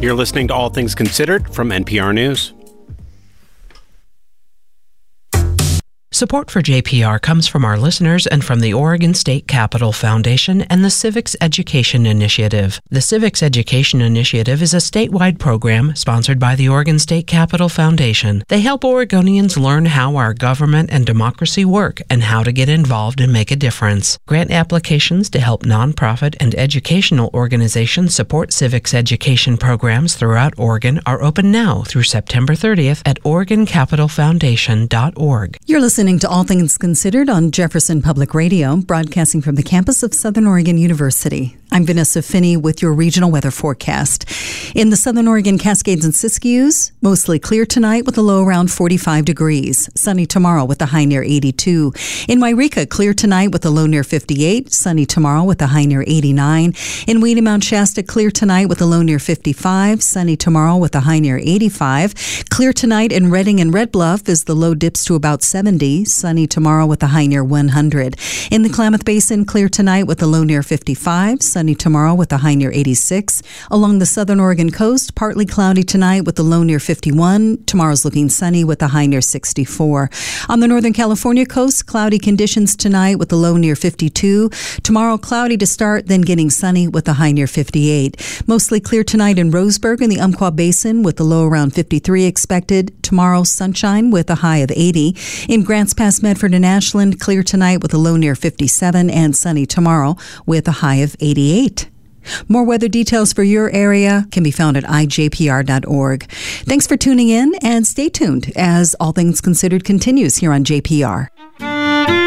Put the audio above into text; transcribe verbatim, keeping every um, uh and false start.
You're listening to All Things Considered from N P R News. Support for J P R comes from our listeners and from the Oregon State Capitol Foundation and the Civics Education Initiative. The Civics Education Initiative is a statewide program sponsored by the Oregon State Capitol Foundation. They help Oregonians learn how our government and democracy work and how to get involved and make a difference. Grant applications to help nonprofit and educational organizations support civics education programs throughout Oregon are open now through September thirtieth at oregon capital foundation dot org. You're listening to All Things Considered on Jefferson Public Radio, broadcasting from the campus of Southern Oregon University. I'm Vanessa Finney with your regional weather forecast. In the Southern Oregon Cascades and Siskiyous, mostly clear tonight with a low around forty-five degrees. Sunny tomorrow with a high near eighty-two. In Wairika, clear tonight with a low near fifty-eight. Sunny tomorrow with a high near eighty-nine. In Weedy Mount Shasta, clear tonight with a low near fifty-five. Sunny tomorrow with a high near eighty-five. Clear tonight in Redding and Red Bluff as the low dips to about seventy. Sunny tomorrow with a high near one hundred. In the Klamath Basin, clear tonight with a low near fifty-five. Sunny tomorrow with a high near eighty-six. Along the southern Oregon coast, partly cloudy tonight with a low near fifty-one. Tomorrow's looking sunny with a high near sixty-four. On the Northern California coast, cloudy conditions tonight with a low near fifty-two. Tomorrow, cloudy to start, then getting sunny with a high near fifty-eight. Mostly clear tonight in Roseburg in the Umpqua Basin with a low around fifty-three expected. Tomorrow, sunshine with a high of eighty. In Grants Pass, Medford and Ashland, clear tonight with a low near fifty-seven and sunny tomorrow with a high of eighty-eight. More weather details for your area can be found at i j p r dot org. Thanks for tuning in and stay tuned as All Things Considered continues here on J P R.